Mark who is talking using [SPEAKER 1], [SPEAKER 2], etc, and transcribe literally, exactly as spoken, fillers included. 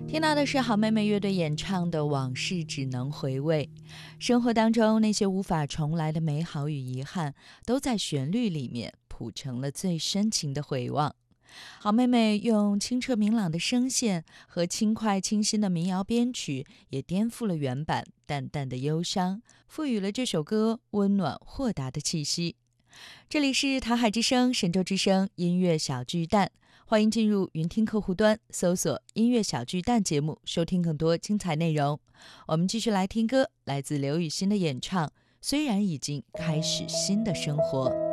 [SPEAKER 1] 听到的是好妹妹乐队演唱的《往事只能回味》。生活当中那些无法重来的美好与遗憾，都在旋律里面谱成了最深情的回望。好妹妹用清澈明朗的声线和轻快清新的民谣编曲，也颠覆了原版淡淡的忧伤，赋予了这首歌温暖豁达的气息。这里是台海之声、神州之声音乐小巨蛋，欢迎进入云听客户端，搜索音乐小巨蛋节目，收听更多精彩内容。我们继续来听歌，来自刘雨昕的演唱《虽然已经开始新的生活》。